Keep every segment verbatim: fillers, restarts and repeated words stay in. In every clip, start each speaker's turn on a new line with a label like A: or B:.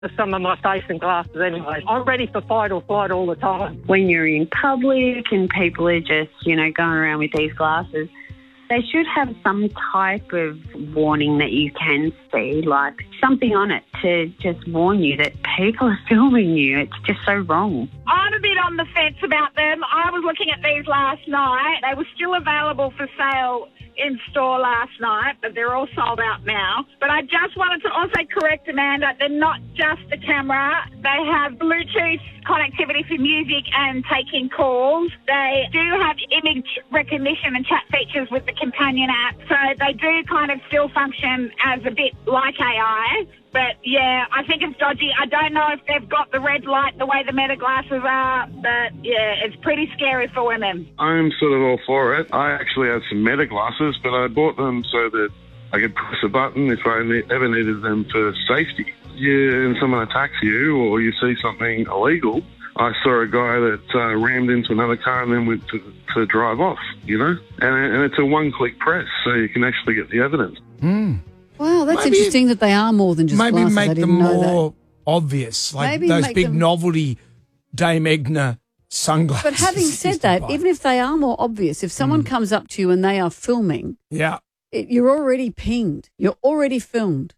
A: some of my face and glasses anyway. I'm ready for fight or flight all the time.
B: When you're in public and people are just, you know, going around with these glasses, they should have some type of warning that you can see, like something on it to just warn you that people are filming you. It's just so wrong.
C: I'm a bit on the fence about them. I was looking at these last night. They were still available for sale in store last night, but they're all sold out now. But I just wanted to also correct Amanda, they're not just the camera. They have Bluetooth connectivity for music and taking calls. They do have image recognition and chat features with the companion app. So they do kind of still function as a bit like A I. But, yeah, I think it's dodgy. I don't know if they've got the red light the way the Meta glasses are, but, yeah, it's pretty scary for women.
D: I'm sort of all for it. I actually have some Meta glasses, but I bought them so that I could press a button if I ne- ever needed them for safety. You, and someone attacks you or you see something illegal. I saw a guy that uh, rammed into another car and then went to, to drive off, you know? And, and it's a one-click press, so you can actually get the evidence.
E: Hmm.
F: Wow, that's
E: Maybe-
F: interesting that they are more than just
E: Maybe
F: glasses. I
E: make
F: didn't
E: them
F: know
E: more
F: that.
E: obvious, like
F: Maybe
E: those
F: make
E: big
F: them-
E: novelty Dame Egner sunglasses.
F: But having said that, even if they are more obvious, if someone comes up to you and they are filming,
E: yeah,
F: it, you're already pinged. You're already filmed.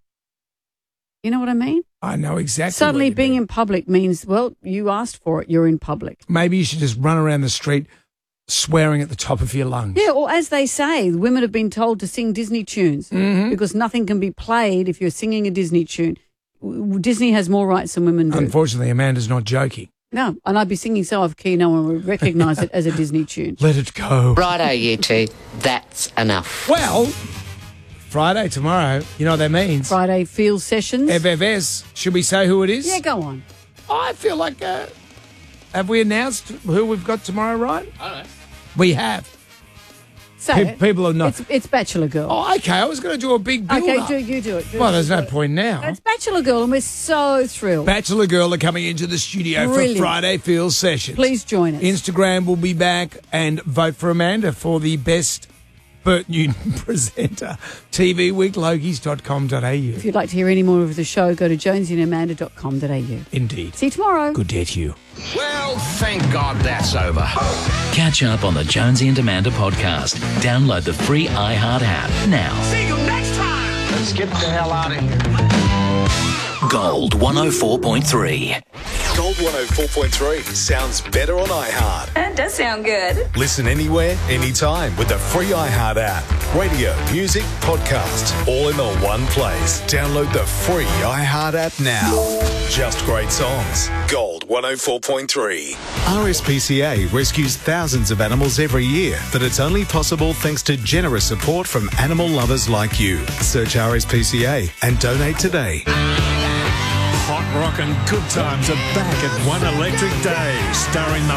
F: You know what I mean?
E: I know exactly.
F: Suddenly
E: what you
F: being
E: mean.
F: in public means, well, you asked for it. You're in public.
E: Maybe you should just run around the street swearing at the top of your lungs.
F: Yeah, or as they say, women have been told to sing Disney tunes
E: Mhm.
F: because nothing can be played if you're singing a Disney tune. W- Disney has more rights than women do.
E: Unfortunately, Amanda's not joking.
F: No, and I'd be singing so off key, no one would recognise it as a Disney tune.
E: Let it go.
G: Righto, you two. That's enough.
E: Well, Friday tomorrow, you know what that means?
F: Friday field sessions.
E: F F S. Should we say who it is?
F: Yeah, go on.
E: I feel like, uh, have we announced who we've got tomorrow, Ryan?
H: I don't know.
E: We have.
F: Say
E: Pe-
F: it.
E: people are not.
F: It's, it's Bachelor Girl.
E: Oh, okay. I was going to do a big build
F: okay,
E: up.
F: do you do it. Do
E: Well,
F: it,
E: there's
F: do
E: no
F: it.
E: point now.
F: It's Bachelor Girl, and we're so thrilled.
E: Bachelor Girl are coming into the studio
F: Brilliant.
E: for Friday Field Sessions.
F: Please join us.
E: Instagram will be back, and vote for Amanda for the best Bert Newton presenter. T V Week, logies dot com dot a u.
F: If you'd like to hear any more of the show, go to jonesy and amanda dot com dot a u.
E: Indeed.
F: See you tomorrow.
E: Good day to you.
H: Well, thank God that's over.
I: Catch up on the Jonesy and Amanda podcast. Download the free iHeart app now.
H: See you next time. Let's get the hell out of here.
I: Gold one oh four point three.
J: Gold one oh four point three sounds better on iHeart.
K: That does sound good.
J: Listen anywhere, anytime with the free iHeart app. Radio, music, podcast, all in the one place. Download the free iHeart app now. Just great songs. Gold one oh four point three. R S P C A rescues thousands of animals every year, but it's only possible thanks to generous support from animal lovers like you. Search R S P C A and donate today.
L: Hot rock and good times are back at One Electric Day, starring the